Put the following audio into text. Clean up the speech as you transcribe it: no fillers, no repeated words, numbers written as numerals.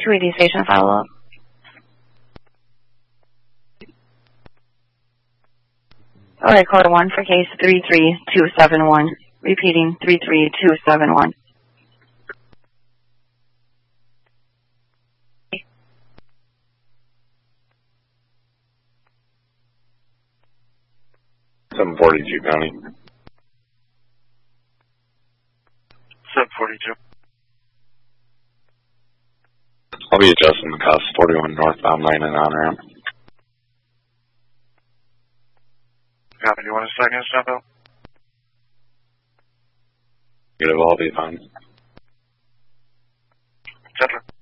280 station follow-up. Alright, code 1 for case 33271. Repeating, 33271. County. 742. I'll be adjusting the cost 41 northbound lane and on ramp. Copy. You want a second, Stumbo? It'll all be fine. Center.